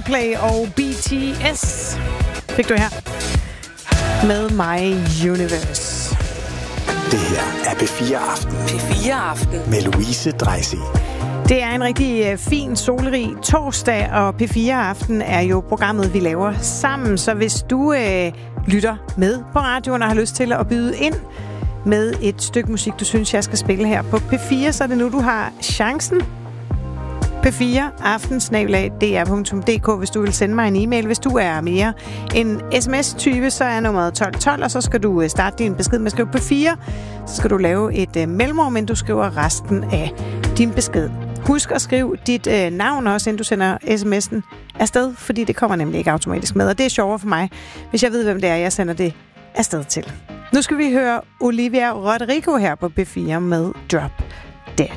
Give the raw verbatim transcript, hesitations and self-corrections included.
Coldplay og B T S fik du her med My Universe. Det her er P fire Aften. P fire Aften. Med Louise Dreisig. Det er en rigtig uh, fin, solrig torsdag, og P fire Aften er jo programmet, vi laver sammen. Så hvis du uh, lytter med på radioen og har lyst til at byde ind med et stykke musik, du synes, jeg skal spille her på P fire, så er det nu, du har chancen. P fire aften snabel-a d r punktum d k, hvis du vil sende mig en e-mail. Hvis du er mere en sms-type, så er nummeret tolv tolv, og så skal du starte din besked med at skrive P fire. Så skal du lave et uh, mellemrum, men du skriver resten af din besked. Husk at skrive dit uh, navn også, inden du sender sms'en afsted, fordi det kommer nemlig ikke automatisk med, og det er sjovere for mig, hvis jeg ved, hvem det er, jeg sender det afsted til. Nu skal vi høre Olivia Rodrigo her på P fire med Drop Dead.